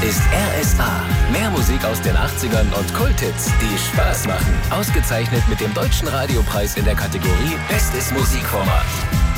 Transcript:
ist RSA. Mehr Musik aus den 80ern und Kulthits, die Spaß machen. Ausgezeichnet mit dem Deutschen Radiopreis in der Kategorie Bestes Musikformat.